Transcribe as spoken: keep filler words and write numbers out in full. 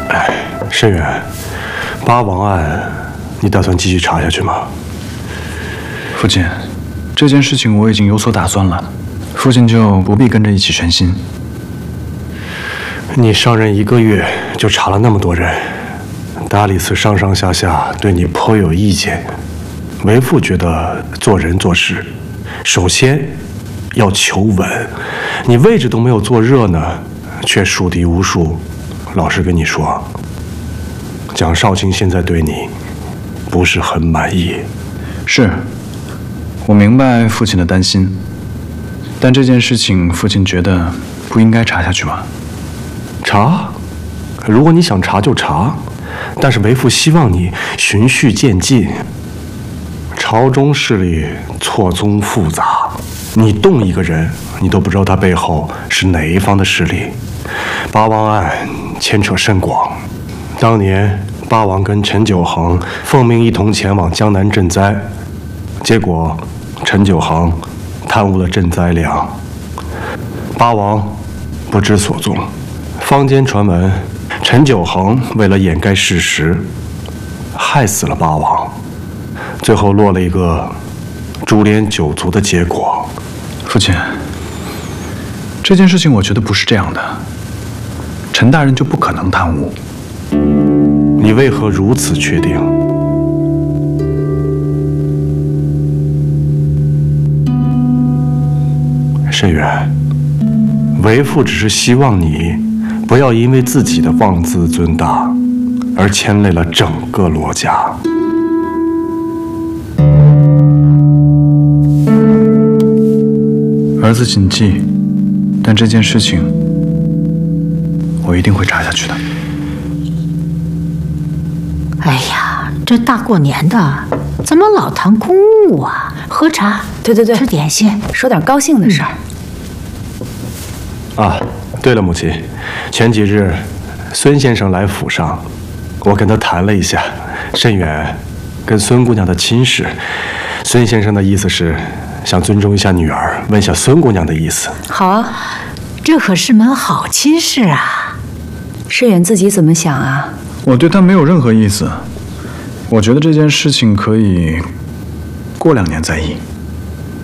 哎，申远，八王案，你打算继续查下去吗？ 父亲，这件事情我已经有所打算了，父亲就不必跟着一起悬心。 你上任一个月就查了那么多人，达里斯上上下下对你颇有意见。为父觉得做人做事，首先要求稳。你位置都没有坐热呢，却树敌无数。老实跟你说，蒋少卿现在对你不是很满意。 是，我明白父亲的担心，但这件事情父亲觉得不应该查下去吗？ 查，如果你想查就查，但是为父希望你循序渐进。朝中势力错综复杂，你动一个人，你都不知道他背后是哪一方的势力。八王案牵扯甚广，当年八王跟陈九衡奉命一同前往江南赈灾，结果陈九衡贪污了赈灾粮，八王不知所踪。坊间传闻，陈九衡为了掩盖事实，害死了八王，最后落了一个株连九族的结果。 父亲，这件事情我觉得不是这样的，陈大人就不可能贪污。 你为何如此确定？申远，为父只是希望你不要因为自己的妄自尊大而牵累了整个罗家。 儿子谨记，但这件事情我一定会查下去的。 哎呀，这大过年的，怎么老谈公务啊？喝茶， 对对对， 吃点心， 说点高兴的事儿。 嗯、啊，对了，母亲，前几日孙先生来府上，我跟他谈了一下慎远跟孙姑娘的亲事。孙先生的意思是想尊重一下女儿，问下孙姑娘的意思。 好啊， 这可是门好亲事啊。 申远自己怎么想啊？ 我对他没有任何意思，我觉得这件事情可以过两年再议。